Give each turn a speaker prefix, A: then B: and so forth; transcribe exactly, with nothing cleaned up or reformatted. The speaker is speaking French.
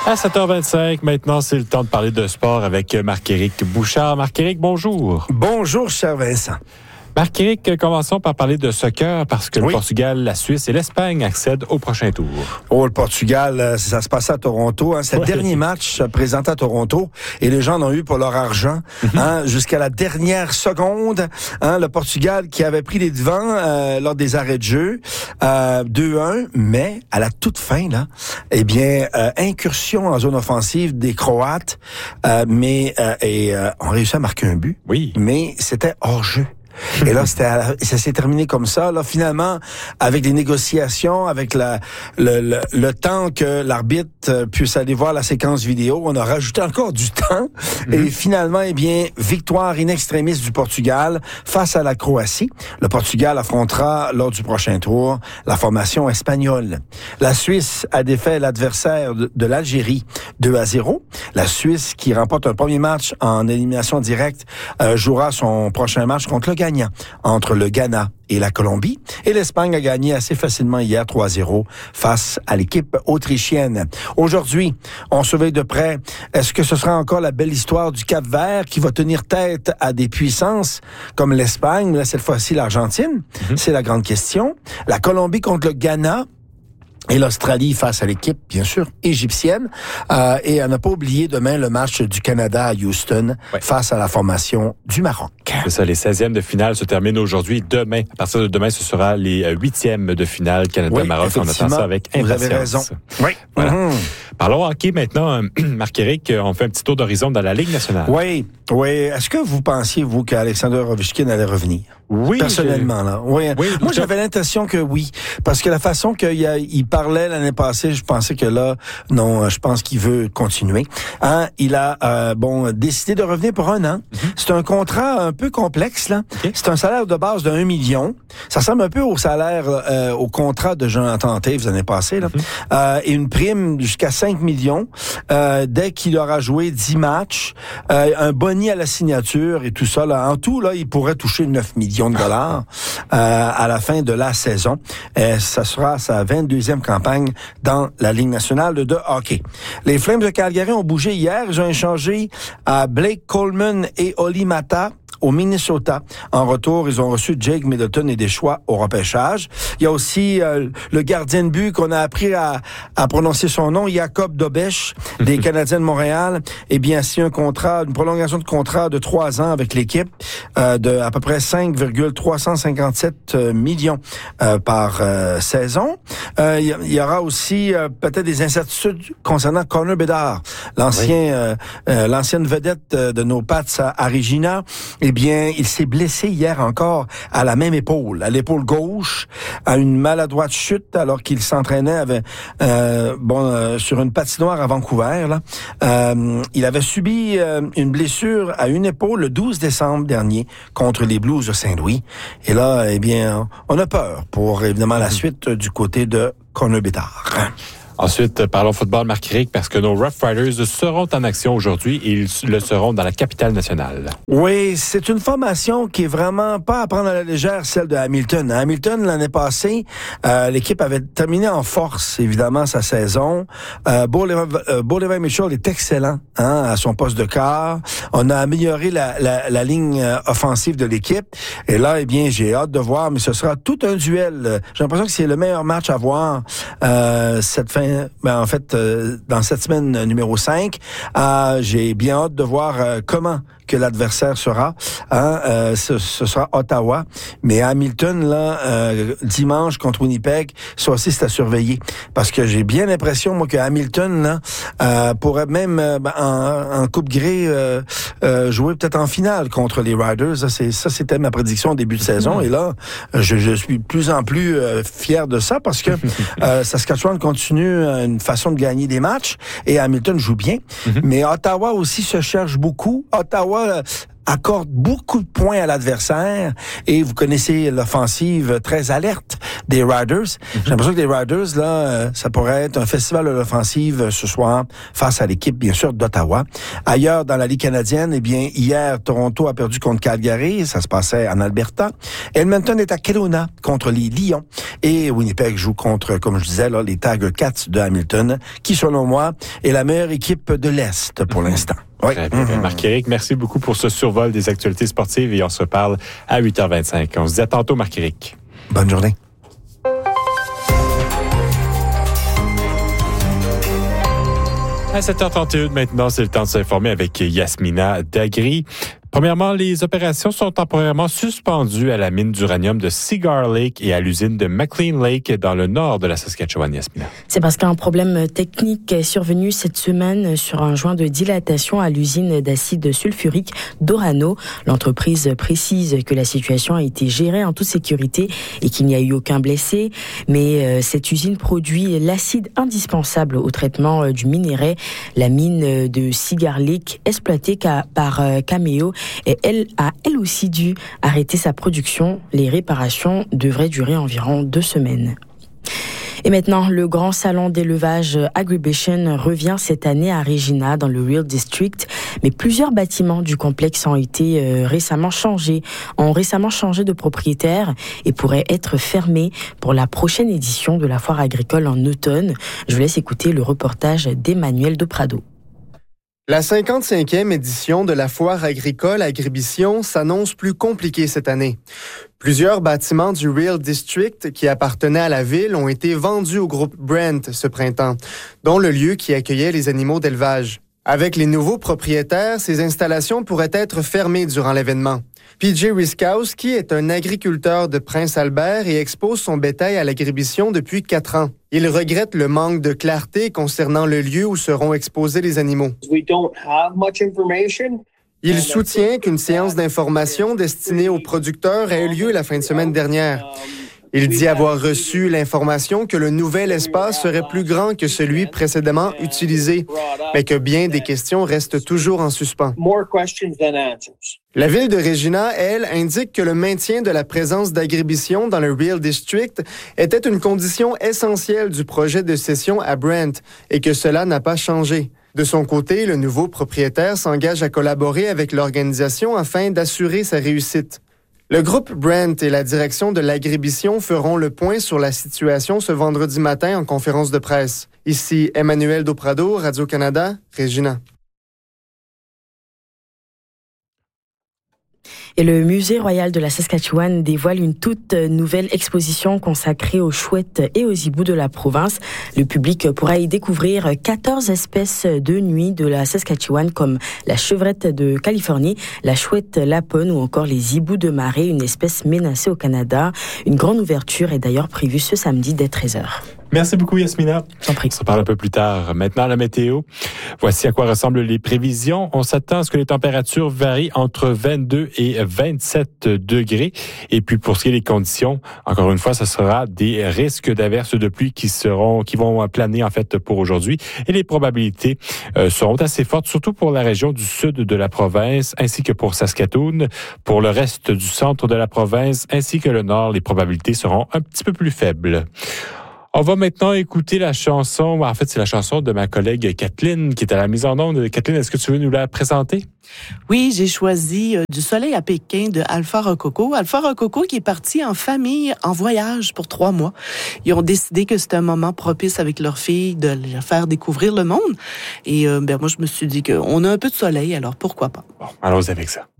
A: À sept heures vingt-cinq, maintenant, c'est le temps de parler de sport avec Marc-Éric Bouchard. Marc-Éric, bonjour.
B: Bonjour, cher Vincent.
A: Marc-Éric, commençons par parler de soccer parce que oui. le Portugal, la Suisse et l'Espagne accèdent au prochain tour.
B: Oh, le Portugal, ça se passait à Toronto. Hein. C'est oui. le dernier match présenté à Toronto et les gens en ont eu pour leur argent mm-hmm. hein, jusqu'à la dernière seconde. Hein, le Portugal qui avait pris les devants euh, lors des arrêts de jeu, euh, deux un, mais à la toute fin, là, eh bien, euh, incursion en zone offensive des Croates, euh, mais euh, et euh, on réussit à marquer un but.
A: Oui.
B: Mais c'était hors jeu. Et là, c'était, la, ça s'est terminé comme ça. Là, finalement, avec les négociations, avec la, le, le, le temps que l'arbitre puisse aller voir la séquence vidéo, on a rajouté encore du temps. Mm-hmm. Et finalement, eh bien, victoire in extremis du Portugal face à la Croatie. Le Portugal affrontera lors du prochain tour la formation espagnole. La Suisse a défait l'adversaire de, de l'Algérie deux à zéro. La Suisse, qui remporte un premier match en élimination directe, euh, jouera son prochain match contre le Ghana. Entre le Ghana et la Colombie. Et l'Espagne a gagné assez facilement hier trois à zéro face à l'équipe autrichienne. Aujourd'hui, on surveille de près, est-ce que ce sera encore la belle histoire du Cap-Vert qui va tenir tête à des puissances comme l'Espagne, mais là, cette fois-ci l'Argentine? Mm-hmm. C'est la grande question. La Colombie contre le Ghana. Et l'Australie face à l'équipe, bien sûr, égyptienne. Euh, et on n'a pas oublié demain le match du Canada à Houston ouais. face à la formation du Maroc.
A: C'est ça, les seizièmes de finale se terminent aujourd'hui. Demain, à partir de demain, ce sera les huitièmes de finale Canada-Maroc.
B: Oui,
A: on attend ça avec impatience.
B: Vous avez raison.
A: Oui. Voilà. Mm-hmm. Parlons hockey maintenant. Marc-Éric, on fait un petit tour d'horizon dans la Ligue nationale.
B: Oui, oui. Est-ce que vous pensiez, vous, qu'Alexander Ovechkin allait revenir?
A: Oui.
B: Personnellement, là. Oui. oui Moi,
A: je...
B: j'avais l'impression que oui. Parce que la façon qu'il a, il parlait l'année passée, je pensais que là, non, je pense qu'il veut continuer. Hein? Il a, euh, bon, décidé de revenir pour un an. Mm-hmm. C'est un contrat un peu complexe, là. Okay. C'est un salaire de base de un million. Ça ressemble un peu au salaire, euh, au contrat de Jonathan Toews l'année passée, là. Mm-hmm. Euh, et une prime jusqu'à cinq millions, euh, dès qu'il aura joué dix matchs, euh, un boni à la signature et tout ça, là. En tout, là, il pourrait toucher neuf millions de dollars euh, à la fin de la saison. Et ça sera sa vingt-deuxième campagne dans la Ligue nationale de hockey. Les Flames de Calgary ont bougé hier. Ils ont échangé à Blake Coleman et Olli Mata au Minnesota. En retour, ils ont reçu Jake Middleton et des choix au repêchage. Il y a aussi euh, le gardien de but qu'on a appris à, à prononcer son nom, Jacob Dobeš, des Canadiens de Montréal. Eh bien, c'est un contrat, une prolongation de contrat de trois ans avec l'équipe euh, de à peu près cinq virgule trois cent cinquante-sept millions euh, par euh, saison. Euh, il y aura aussi euh, peut-être des incertitudes concernant Connor Bedard, l'ancien, oui. euh, euh, l'ancienne vedette de nos Pats à, à Regina. Eh bien, il s'est blessé hier encore à la même épaule, à l'épaule gauche, à une maladroite chute alors qu'il s'entraînait avec, euh, bon, euh, sur une patinoire à Vancouver. Là. Euh, il avait subi euh, une blessure à une épaule le douze décembre dernier contre les Blues de Saint-Louis. Et là, eh bien, on a peur pour évidemment la suite du côté de Connor Bedard.
A: Ensuite, parlons football, Marc-Éric, parce que nos Rough Riders seront en action aujourd'hui et ils le seront dans la capitale nationale.
B: Oui, c'est une formation qui est vraiment pas à prendre à la légère, celle de Hamilton. À Hamilton, l'année passée, euh, l'équipe avait terminé en force, évidemment, sa saison. Euh, Beaulever Mitchell est excellent hein, à son poste de quart. On a amélioré la, la, la ligne offensive de l'équipe. Et là, eh bien, j'ai hâte de voir, mais ce sera tout un duel. J'ai l'impression que c'est le meilleur match à voir euh, cette fin. Ben, en fait, euh, dans cette semaine numéro cinq, euh, j'ai bien hâte de voir euh, comment que l'adversaire sera. Hein, euh, ce, ce sera Ottawa. Mais Hamilton, là, euh, dimanche contre Winnipeg, ça aussi, c'est à surveiller. Parce que j'ai bien l'impression, moi, que Hamilton, là, euh, pourrait même, euh, en, en Coupe Grey, euh, euh, jouer peut-être en finale contre les Riders. Ça, c'est, ça, c'était ma prédiction au début de saison. Et là, je, je suis de plus en plus euh, fier de ça parce que euh, Saskatchewan continue une façon de gagner des matchs et Hamilton joue bien. Mm-hmm. Mais Ottawa aussi se cherche beaucoup. Ottawa accorde beaucoup de points à l'adversaire et vous connaissez l'offensive très alerte des Riders. Mm-hmm. J'ai l'impression que les Riders, là, euh, ça pourrait être un festival de l'offensive ce soir face à l'équipe, bien sûr, d'Ottawa. Ailleurs, dans la Ligue canadienne, eh bien, hier, Toronto a perdu contre Calgary. Ça se passait en Alberta. Edmonton est à Kelowna contre les Lions. Et Winnipeg joue contre, comme je disais, là, les Tiger Cats de Hamilton, qui, selon moi, est la meilleure équipe de l'Est pour mm-hmm. l'instant. Oui.
A: Très bien. Mm-hmm. Marc-Éric, merci beaucoup pour ce survol des actualités sportives et on se reparle à huit heures vingt-cinq. On se dit à tantôt, Marc-Éric.
B: Bonne journée.
A: À sept heures trente et un maintenant, c'est le temps de s'informer avec Yasmina Dagri. Premièrement, les opérations sont temporairement suspendues à la mine d'uranium de Cigar Lake et à l'usine de McLean Lake dans le nord de la Saskatchewan, Yasmina.
C: C'est parce qu'un problème technique est survenu cette semaine sur un joint de dilatation à l'usine d'acide sulfurique d'Orano. L'entreprise précise que la situation a été gérée en toute sécurité et qu'il n'y a eu aucun blessé. Mais euh, cette usine produit l'acide indispensable au traitement euh, du minerai. La mine de Cigar Lake, exploitée par euh, Cameo, et elle a elle aussi dû arrêter sa production. Les réparations devraient durer environ deux semaines. Et maintenant, le grand salon d'élevage Agribition revient cette année à Regina, dans le Real District. Mais plusieurs bâtiments du complexe ont été euh, récemment changés, ont récemment changé de propriétaire et pourraient être fermés pour la prochaine édition de la foire agricole en automne. Je vous laisse écouter le reportage d'Emmanuel de Prado.
D: La cinquante-cinquième édition de la foire agricole Agribition s'annonce plus compliquée cette année. Plusieurs bâtiments du Real District qui appartenaient à la ville ont été vendus au groupe Brent ce printemps, dont le lieu qui accueillait les animaux d'élevage. Avec les nouveaux propriétaires, ces installations pourraient être fermées durant l'événement. P J Riskowski est un agriculteur de Prince-Albert et expose son bétail à l'Agribition depuis quatre ans. Il regrette le manque de clarté concernant le lieu où seront exposés les animaux. Il soutient qu'une séance d'information destinée aux producteurs a eu lieu la fin de semaine dernière. Il dit avoir reçu l'information que le nouvel espace serait plus grand que celui précédemment utilisé, mais que bien des questions restent toujours en suspens. La ville de Regina, elle, indique que le maintien de la présence d'Agribition dans le Real District était une condition essentielle du projet de cession à Brent et que cela n'a pas changé. De son côté, le nouveau propriétaire s'engage à collaborer avec l'organisation afin d'assurer sa réussite. Le groupe Brent et la direction de l'Agribition feront le point sur la situation ce vendredi matin en conférence de presse. Ici Emmanuel Doprado, Radio-Canada, Regina.
C: Et le Musée royal de la Saskatchewan dévoile une toute nouvelle exposition consacrée aux chouettes et aux hiboux de la province. Le public pourra y découvrir quatorze espèces de nuit de la Saskatchewan comme la chevrette de Californie, la chouette lapone ou encore les hiboux de marée, une espèce menacée au Canada. Une grande ouverture est d'ailleurs prévue ce samedi dès treize heures.
A: Merci beaucoup, Yasmina.
C: J'en prie.
A: On se parle un peu plus tard. Maintenant, la météo. Voici à quoi ressemblent les prévisions. On s'attend à ce que les températures varient entre vingt-deux et vingt-sept degrés. Et puis, pour ce qui est des conditions, encore une fois, ce sera des risques d'averses de pluie qui seront, qui vont planer, en fait, pour aujourd'hui. Et les probabilités euh, seront assez fortes, surtout pour la région du sud de la province, ainsi que pour Saskatoon. Pour le reste du centre de la province, ainsi que le nord, les probabilités seront un petit peu plus faibles. On va maintenant écouter la chanson, en fait c'est la chanson de ma collègue Kathleen qui est à la mise en onde. Kathleen, est-ce que tu veux nous la présenter?
E: Oui, j'ai choisi euh, Du soleil à Pékin de Alpha Rococo. Alpha Rococo qui est parti en famille, en voyage pour trois mois. Ils ont décidé que c'était un moment propice avec leur fille de leur faire découvrir le monde. Et euh, ben moi, je me suis dit qu'on a un peu de soleil, alors pourquoi pas?
A: Bon, allons-y avec ça.